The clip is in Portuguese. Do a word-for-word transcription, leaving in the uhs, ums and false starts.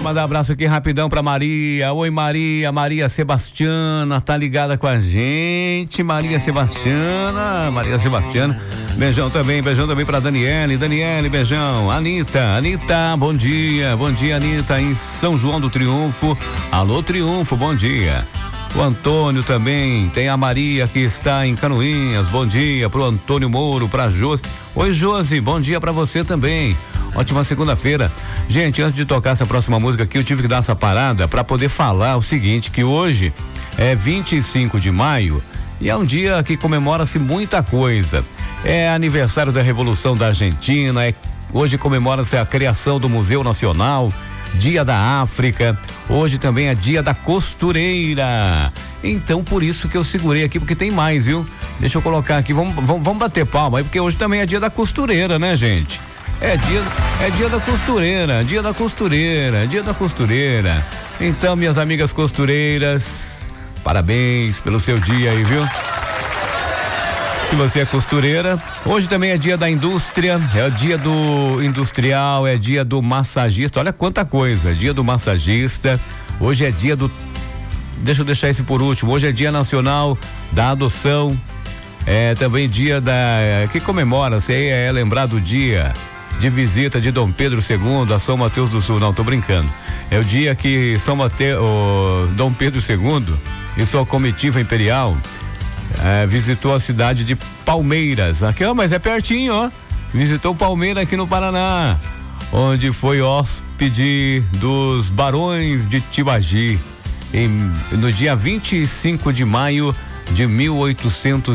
mandar um abraço aqui rapidão pra Maria. Oi, Maria, Maria Sebastiana, tá ligada com a gente. Maria Sebastiana, Maria Sebastiana. Beijão também, beijão também pra Daniele. Daniele, beijão. Anitta, Anitta, bom dia. Bom dia, Anitta, em São João do Triunfo. Alô, Triunfo, bom dia. O Antônio também, tem a Maria que está em Canoinhas, bom dia pro Antônio Mouro, pra Josi. Oi, Josi, bom dia pra você também. Ótima segunda-feira. Gente, antes de tocar essa próxima música aqui, eu tive que dar essa parada pra poder falar o seguinte, que hoje é vinte e cinco de maio e é um dia que comemora-se muita coisa. É aniversário da Revolução da Argentina, é, hoje comemora-se a criação do Museu Nacional, Dia da África, hoje também é dia da costureira. Então por isso que eu segurei aqui, porque tem mais, viu? Deixa eu colocar aqui, vamos, vamos, vamos bater palma aí, porque hoje também é dia da costureira, né, gente? É dia, é dia da costureira, dia da costureira, dia da costureira. Então, minhas amigas costureiras, parabéns pelo seu dia aí, viu? Se você é costureira, hoje também é dia da indústria, é o dia do industrial, é dia do massagista, olha quanta coisa, dia do massagista, hoje é dia do, deixa eu deixar esse por último, hoje é dia nacional da adoção, é também dia da, que comemora-se aí, é lembrado o dia de visita de Dom Pedro segundo a São Mateus do Sul, não, tô brincando, é o dia que São Mateus, Dom Pedro segundo e sua comitiva imperial É, visitou a cidade de Palmeiras, aqui, ó, mas é pertinho, ó. Visitou Palmeiras aqui no Paraná, onde foi hóspede dos Barões de Tibagi, em, no dia vinte e cinco de maio de mil oitocentos